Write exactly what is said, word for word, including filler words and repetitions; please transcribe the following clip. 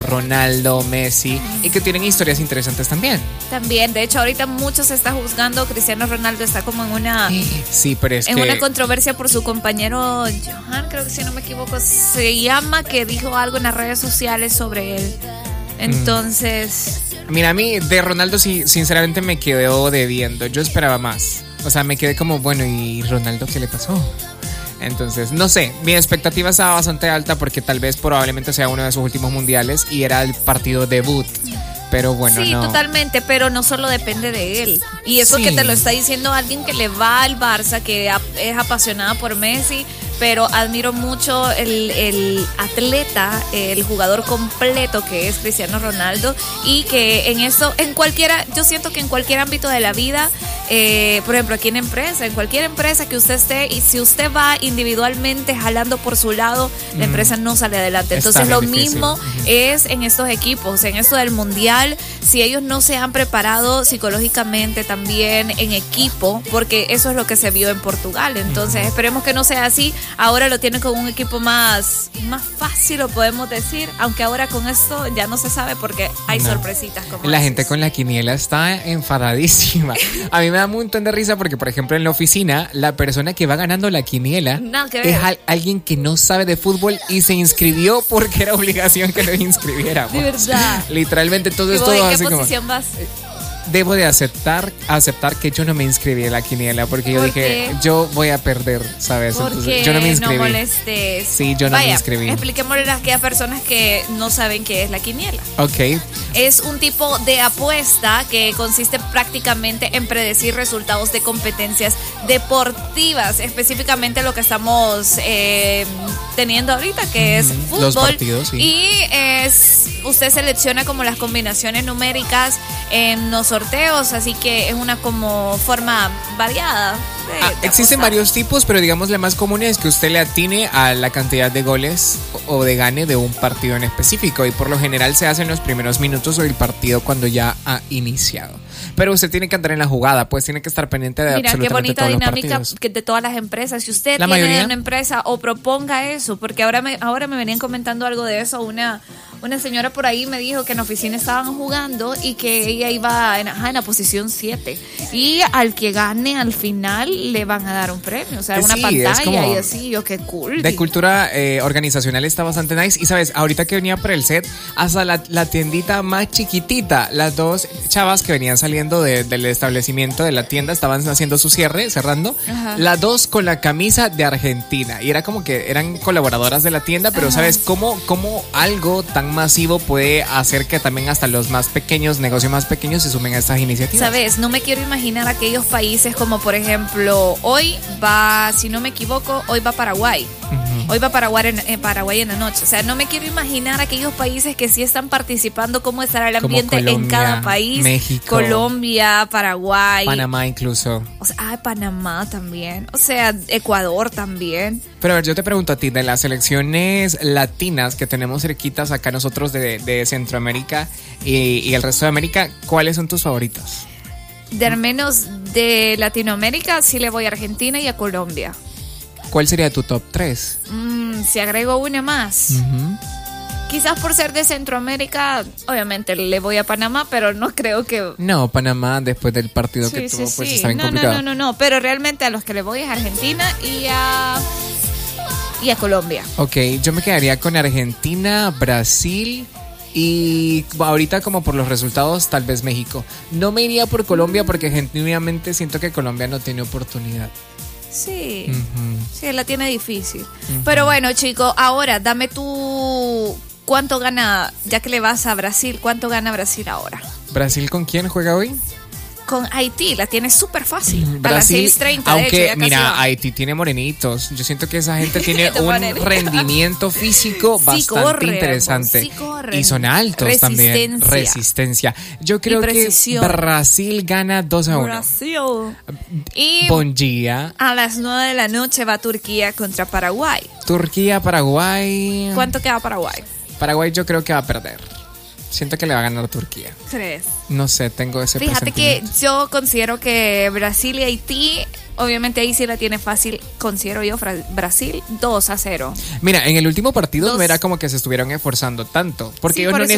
Ronaldo, Messi, y que tienen historias interesantes también. También, de hecho, ahorita mucho se está juzgando. Cristiano Ronaldo está como en una sí, pero es en que... una controversia por su compañero Johan, creo que si no me equivoco se llama, que dijo algo en las redes sociales sobre él. Entonces... Mm. Mira, a mí de Ronaldo sí, sinceramente me quedó debiendo. Yo esperaba más. O sea, me quedé como, bueno, ¿y Ronaldo qué le pasó? Entonces, no sé, mi expectativa estaba bastante alta porque tal vez probablemente sea uno de sus últimos mundiales y era el partido debut. Pero bueno, sí, no. totalmente, pero no solo depende de él. Y eso sí, que te lo está diciendo alguien que le va al Barça, que es apasionada por Messi, pero admiro mucho el, el atleta, el jugador completo que es Cristiano Ronaldo, y que en eso, en cualquiera, yo siento que en cualquier ámbito de la vida, eh, por ejemplo aquí en empresa, en cualquier empresa que usted esté, y si usted va individualmente jalando por su lado, la mm. empresa no sale adelante. Entonces lo difícil. mismo uh-huh. es en estos equipos, en esto del mundial, si ellos no se han preparado psicológicamente también en equipo, porque eso es lo que se vio en Portugal. Entonces uh-huh. esperemos que no sea así. Ahora lo tienen con un equipo más, más fácil, lo podemos decir, aunque ahora con esto ya no se sabe porque hay no. sorpresitas. Como la haces. gente con la quiniela está enfadadísima. A mí me da un montón de risa porque, por ejemplo, en la oficina, la persona que va ganando la quiniela no, es al, alguien que no sabe de fútbol y se inscribió porque era obligación que lo inscribiéramos. De verdad. Literalmente todo esto ¿En así qué como... posición vas? Debo de aceptar aceptar que yo no me inscribí en la quiniela porque yo ¿Por dije, qué? yo voy a perder, ¿sabes? Porque yo no me inscribí. No molestes. Sí, yo no Vaya, me inscribí. Expliquémosle a aquellas personas que no saben qué es la quiniela. Ok. Es un tipo de apuesta que consiste prácticamente en predecir resultados de competencias deportivas, específicamente lo que estamos eh, teniendo ahorita, que es mm-hmm. fútbol. Los partidos, sí. Y es, usted selecciona como las combinaciones numéricas en los sorteos, así que es una como forma variada. De, ah, de existen apostar. varios tipos, pero digamos la más común es que usted le atine a la cantidad de goles o de gane de un partido en específico, y por lo general se hace en los primeros minutos del partido cuando ya ha iniciado. Pero usted tiene que andar en la jugada, pues tiene que estar pendiente de Mira, absolutamente todos los partidos. Mira, qué bonita dinámica de todas las empresas. Si usted ¿La tiene mayoría? una empresa o proponga eso, porque ahora me, ahora me venían comentando algo de eso, una... Una señora por ahí me dijo que en la oficina estaban jugando y que ella iba en, ajá, en la posición siete. Y al que gane al final le van a dar un premio. O sea, una sí, pantalla y así. Yo, qué cool. De cultura eh, organizacional está bastante nice. Y sabes, ahorita que venía por el set, hasta la, la tiendita más chiquitita, las dos chavas que venían saliendo de, del establecimiento de la tienda estaban haciendo su cierre, cerrando. Ajá. Las dos con la camisa de Argentina. Y era como que eran colaboradoras de la tienda, pero ajá. ¿sabes cómo, cómo algo tan masivo puede hacer que también hasta los más pequeños, negocios más pequeños se sumen a estas iniciativas? Sabes, no me quiero imaginar aquellos países como por ejemplo, hoy va, si no me equivoco, hoy va Paraguay. Uh-huh. Hoy va Paraguay en, en Paraguay en la noche. O sea, no me quiero imaginar aquellos países que sí están participando, cómo estará el ambiente Colombia, en cada país. México, Colombia, Paraguay, Panamá incluso. O sea, ah, Panamá también. O sea, Ecuador también. Pero a ver, yo te pregunto a ti, de las selecciones latinas que tenemos cerquitas acá nosotros de, de Centroamérica y, y el resto de América, ¿cuáles son tus favoritos? De al menos de Latinoamérica, sí le voy a Argentina y a Colombia. ¿Cuál sería tu top tres? Mm, si agrego una más. Uh-huh. Quizás por ser de Centroamérica, obviamente le voy a Panamá, pero no creo que... No, Panamá después del partido sí, que tuvo, sí, pues sí. está bien no, complicado. No, no, no, no, pero realmente a los que le voy es a Argentina y a... y a Colombia. Ok, yo me quedaría con Argentina, Brasil y ahorita como por los resultados tal vez México. No me iría por Colombia porque genuinamente siento que Colombia no tiene oportunidad. Sí, uh-huh. sí, la tiene difícil. Uh-huh. Pero bueno, chico, ahora dame tú cuánto gana, ya que le vas a Brasil, ¿cuánto gana Brasil ahora? ¿Brasil con quién juega hoy? Con Haití, la tiene súper fácil. Brasil, a las seis treinta, aunque, de hecho, ya mira, casi Haití tiene morenitos. Yo siento que esa gente tiene un rendimiento físico sí bastante corre, interesante. Sí corre. Y son altos Resistencia. también. Resistencia. Yo creo que Brasil gana dos a uno. Brasil. Y bon día. A las nueve de la noche va Turquía contra Paraguay. Turquía, Paraguay. ¿Cuánto queda Paraguay? Paraguay yo creo que va a perder. Siento que le va a ganar Turquía. ¿Crees? No sé, tengo ese Fíjate que yo considero que Brasil y Haití, obviamente ahí sí la tiene fácil, considero yo Brasil dos a cero. Mira, en el último partido dos. no era como que se estuvieron esforzando tanto, porque sí, ellos no eso,